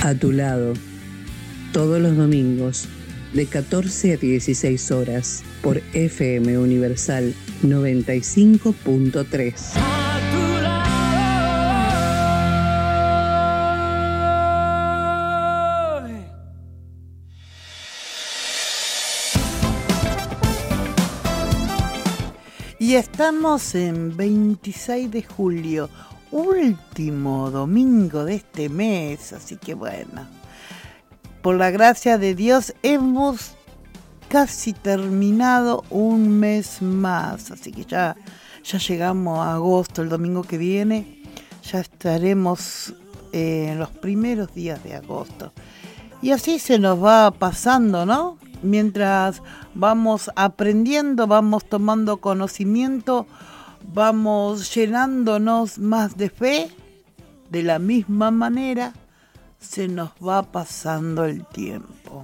A tu lado, todos los domingos, de 14 a 16 horas, por FM Universal 95.3. Y estamos en 26 de julio, último domingo de este mes, así que bueno, por la gracia de Dios hemos casi terminado un mes más, así que ya llegamos a agosto, el domingo que viene, ya estaremos en los primeros días de agosto. Y así se nos va pasando, ¿no? Mientras vamos aprendiendo, vamos tomando conocimiento, vamos llenándonos más de fe, de la misma manera se nos va pasando el tiempo.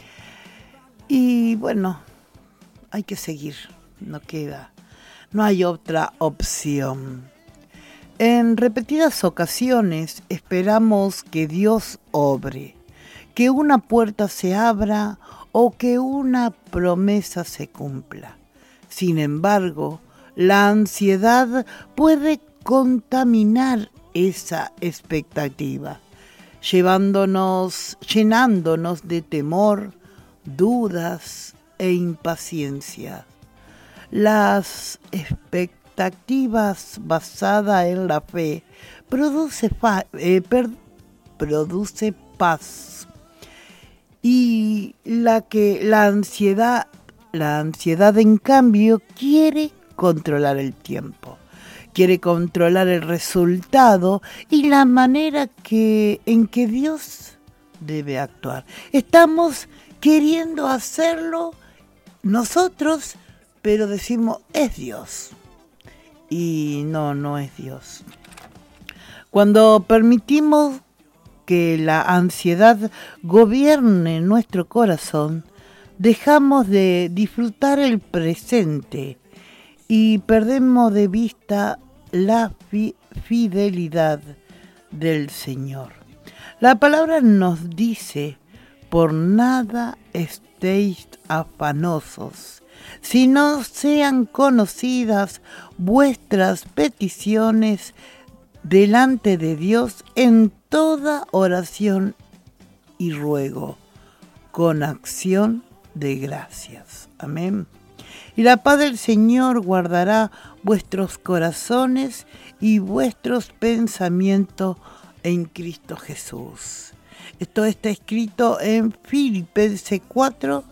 Y bueno, hay que seguir, no hay otra opción. En repetidas ocasiones esperamos que Dios obre, que una puerta se abra o que una promesa se cumpla. Sin embargo, la ansiedad puede contaminar esa expectativa, llenándonos de temor, dudas e impaciencia. Las expectativas basadas en la fe produce paz. Y la ansiedad en cambio quiere controlar el tiempo, quiere controlar el resultado y la manera en que Dios debe actuar. Estamos queriendo hacerlo nosotros, pero decimos es Dios. Y no es Dios. Cuando permitimos que la ansiedad gobierne nuestro corazón, dejamos de disfrutar el presente y perdemos de vista la fidelidad del Señor. La palabra nos dice: por nada estéis afanosos, si no sean conocidas vuestras peticiones delante de Dios en toda oración y ruego, con acción de gracias. Amén. Y la paz del Señor guardará vuestros corazones y vuestros pensamientos en Cristo Jesús. Esto está escrito en Filipenses 4,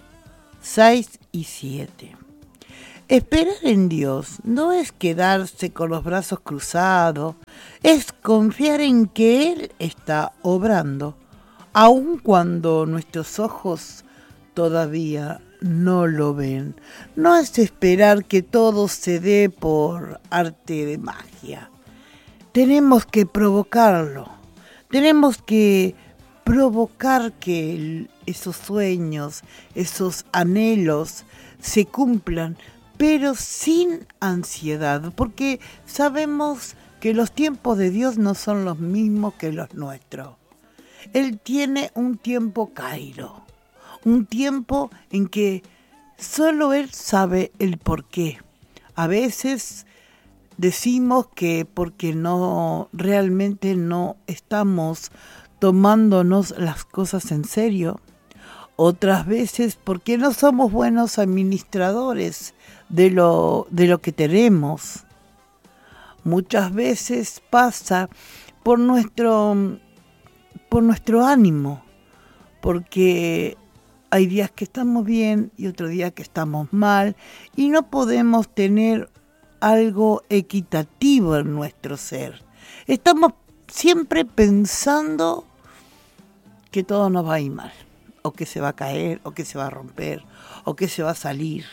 6 y 7. Esperar en Dios no es quedarse con los brazos cruzados, es confiar en que Él está obrando, aun cuando nuestros ojos todavía no lo ven. No es esperar que todo se dé por arte de magia. Tenemos que provocarlo, tenemos que provocar que esos sueños, esos anhelos se cumplan, pero sin ansiedad, porque sabemos que los tiempos de Dios no son los mismos que los nuestros. Él tiene un tiempo Cairo, un tiempo en que solo Él sabe el porqué. A veces decimos que porque realmente no estamos tomándonos las cosas en serio. Otras veces porque no somos buenos administradores de lo que tenemos. Muchas veces pasa por nuestro ánimo, porque hay días que estamos bien y otros días que estamos mal y no podemos tener algo equitativo en nuestro ser. Estamos siempre pensando que todo nos va a ir mal, o que se va a caer, o que se va a romper, o que se va a salir.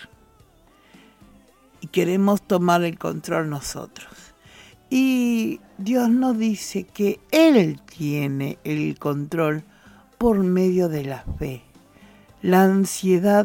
Y queremos tomar el control nosotros. Y Dios nos dice que Él tiene el control por medio de la fe. La ansiedad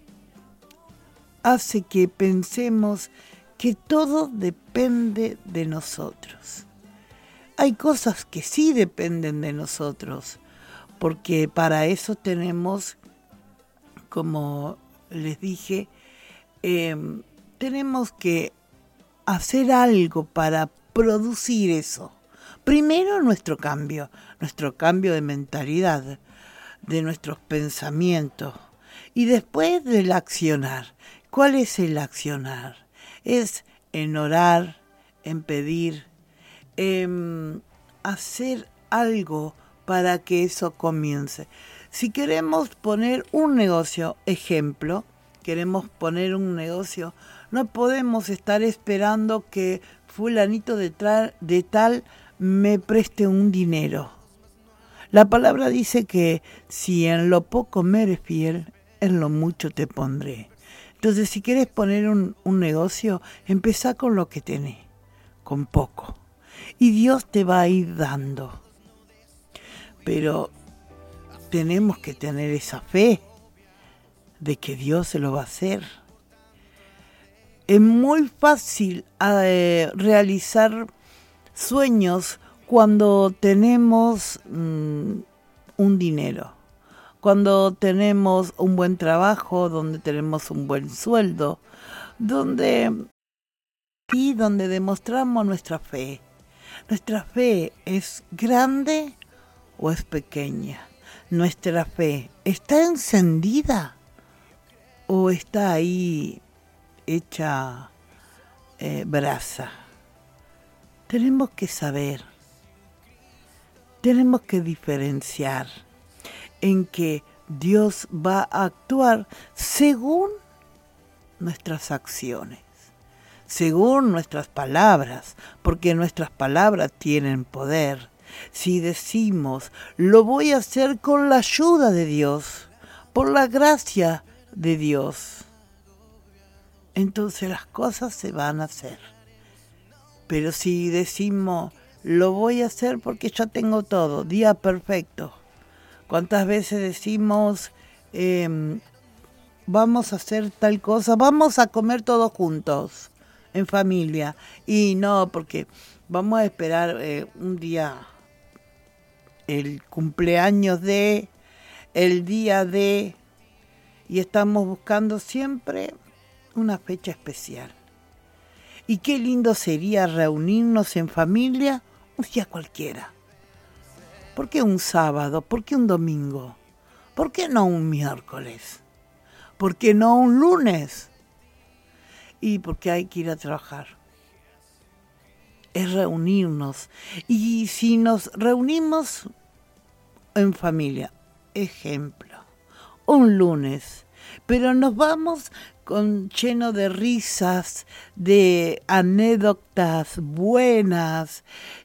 hace que pensemos que todo depende de nosotros. Hay cosas que sí dependen de nosotros, porque para eso tenemos, como les dije, tenemos que hacer algo para producir eso. Primero nuestro cambio de mentalidad, de nuestros pensamientos, y después del accionar. ¿Cuál es el accionar? Es en orar, en pedir, hacer algo para que eso comience. Si queremos poner un negocio, ejemplo, no podemos estar esperando que fulanito de tal me preste un dinero. La palabra dice que si en lo poco me eres fiel, en lo mucho te pondré. Entonces, si quieres poner un negocio, empezá con lo que tenés, con poco. Y Dios te va a ir dando. Pero tenemos que tener esa fe de que Dios se lo va a hacer. Es muy fácil realizar sueños cuando tenemos un dinero, cuando tenemos un buen trabajo, donde tenemos un buen sueldo, donde demostramos nuestra fe. ¿Nuestra fe es grande o es pequeña? ¿Nuestra fe está encendida o está ahí hecha brasa? Tenemos que saber, tenemos que diferenciar en que Dios va a actuar según nuestras acciones, según nuestras palabras, porque nuestras palabras tienen poder. Si decimos, lo voy a hacer con la ayuda de Dios, por la gracia de Dios, entonces las cosas se van a hacer. Pero si decimos, lo voy a hacer porque ya tengo todo, día perfecto. ¿Cuántas veces decimos, vamos a hacer tal cosa, vamos a comer todos juntos, en familia? Y no, porque vamos a esperar un día, el cumpleaños de, el día de, y estamos buscando siempre una fecha especial. Y qué lindo sería reunirnos en familia un día cualquiera. ¿Por qué un sábado? ¿Por qué un domingo? ¿Por qué no un miércoles? ¿Por qué no un lunes? Y porque hay que ir a trabajar. Es reunirnos. Y si nos reunimos en familia, ejemplo, un lunes, pero nos vamos lleno de risas, de anécdotas buenas,